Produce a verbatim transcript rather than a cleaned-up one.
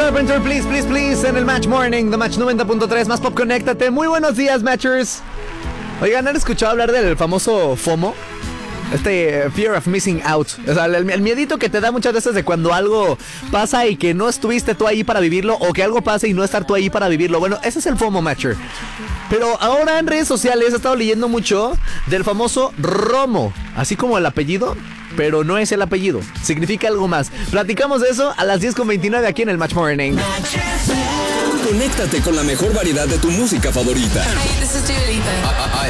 Carpenter, please, please, please, en el Match Morning, The Match noventa punto tres, más pop, conéctate. Muy buenos días, Matchers. Oigan, ¿han escuchado hablar del famoso FOMO? Este Fear of Missing Out. O sea, el, el miedito que te da muchas veces de cuando algo pasa y que no estuviste tú ahí para vivirlo, o que algo pase y no estar tú ahí para vivirlo. Bueno, ese es el FOMO, Matcher. Pero ahora en redes sociales he estado leyendo mucho del famoso ROMO, así como el apellido, pero no es el apellido, significa algo más. Platicamos de eso a las diez con veintinueve aquí en el Match Morning. Conéctate con la mejor variedad de tu música favorita. Hey, this is Dua Lipa.